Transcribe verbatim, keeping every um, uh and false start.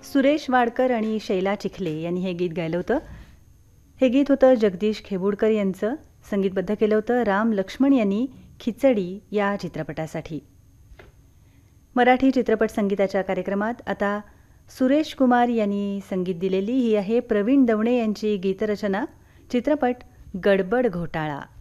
सुरेश वाडकर आणि शैला चिखले यांनी हे गीत गायलं होतं. हे गीत होतं जगदीश खेबुडकर यांचं. संगीतबद्ध केलं होतं राम लक्ष्मण यांनी खिचडी या चित्रपटासाठी. मराठी चित्रपट संगीताच्या कार्यक्रमात आता सुरेश कुमार यांनी संगीत दिलेली ही आहे प्रवीण दवणे यांची गीतरचना. चित्रपट गडबड घोटाळा.